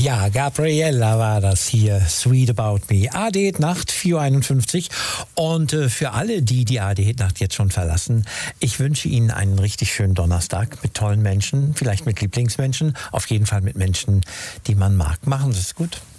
Ja, Gabriella war das hier, Sweet About Me. AD Nacht, 4.51 Uhr. Und für alle, die die AD Nacht jetzt schon verlassen, ich wünsche Ihnen einen richtig schönen Donnerstag mit tollen Menschen, vielleicht mit Lieblingsmenschen, auf jeden Fall mit Menschen, die man mag. Machen Sie es gut.